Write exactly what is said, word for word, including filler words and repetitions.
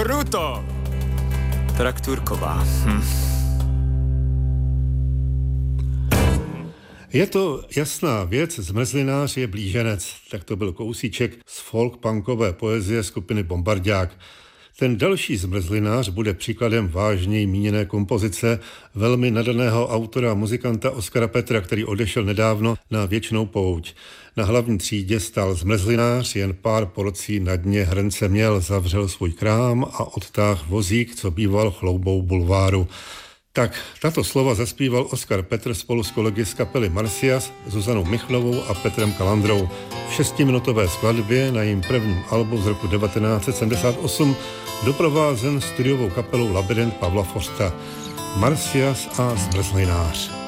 Kruto! Trakturková. Hm. Je to jasná věc, zmrzlinář je blíženec. Tak to byl kousíček z folk-punkové poezie skupiny Bombardák. Ten další zmrzlinář bude příkladem vážněji míněné kompozice velmi nadaného autora a muzikanta Oskara Petra, který odešel nedávno na věčnou pouť. Na hlavní třídě stál zmrzlinář, jen pár porcí na dně hrnce měl, zavřel svůj krám a odtáhl vozík, co býval chloubou bulváru. Tak, tato slova zaspíval Oskar Petr spolu s kolegy z kapely Marcias, Zuzanou Michlovou a Petrem Kalandrou v šestiminutové skladbě na jejím prvním albu z roku devatenáct set sedmdesát osm, doprovázen studiovou kapelou Labyrint Pavla Forsta. Marcias a zmrzlinář.